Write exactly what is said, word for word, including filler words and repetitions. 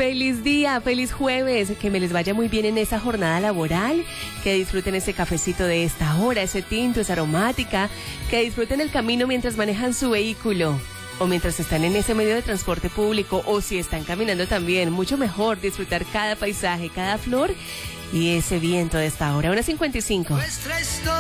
Feliz día, feliz jueves, que me les vaya muy bien en esa jornada laboral, que disfruten ese cafecito de esta hora, ese tinto, esa aromática, que disfruten el camino mientras manejan su vehículo o mientras están en ese medio de transporte público o si están caminando también, mucho mejor disfrutar cada paisaje, cada flor y ese viento de esta hora, una cincuenta y cinco.